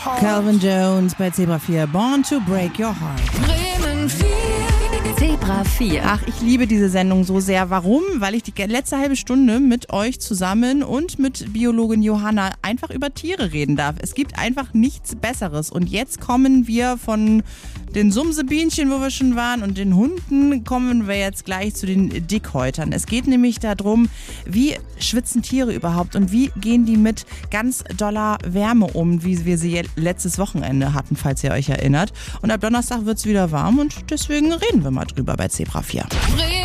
Calvin Jones bei Zebra 4, Born to Break Your Heart. Bremen 4. Zebra 4. Ach, ich liebe diese Sendung so sehr. Warum? Weil ich die letzte halbe Stunde mit euch zusammen und mit Biologin Johanna einfach über Tiere reden darf. Es gibt einfach nichts Besseres. Und jetzt kommen wir von den Sumsebienchen, wo wir schon waren, und den Hunden, kommen wir jetzt gleich zu den Dickhäutern. Es geht nämlich darum, wie schwitzen Tiere überhaupt und wie gehen die mit ganz doller Wärme um, wie wir sie letztes Wochenende hatten, falls ihr euch erinnert. Und ab Donnerstag wird es wieder warm und deswegen reden wir mal drüber bei Zebra 4.